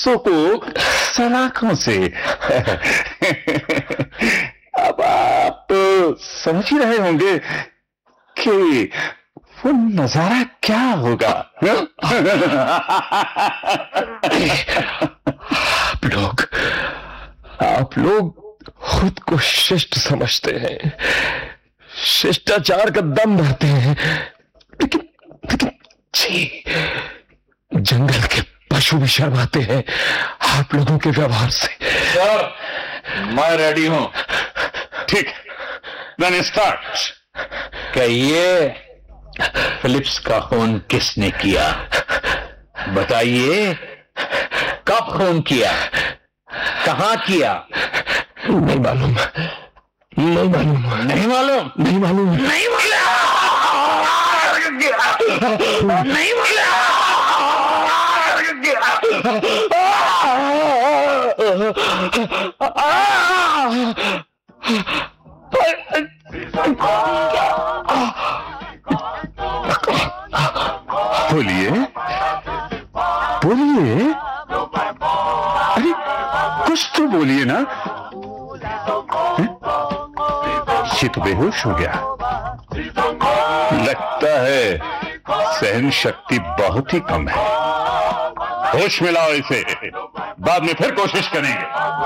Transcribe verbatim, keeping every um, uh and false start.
हिस्सों को सलाखों से। अब आप समझ ही रहे होंगे कि वो नजारा क्या होगा। आप लोग आप लोग खुद को शिष्ट समझते हैं, शिष्टाचार का दम भरते हैं, लेकिन लेकिन जी, जंगल के पशु भी शर्माते हैं आप लोगों के व्यवहार से। सर, मैं रेडी हूं। ठीक, देन स्टार्ट। कहिए, फिलिप्स का खून किसने किया? बताइए, कब खून किया, कहां किया? नहीं मालूम, नहीं मालूम, नहीं मालूम, नहीं मालूम, नहीं मालूम, नहीं बोलिए, बोलिए, अरे कुछ तो बोलिए ना। ये तो बेहोश हो गया। लगता है सहन शक्ति बहुत ही कम है। होश में लाओ इसे, बाद में फिर कोशिश करेंगे।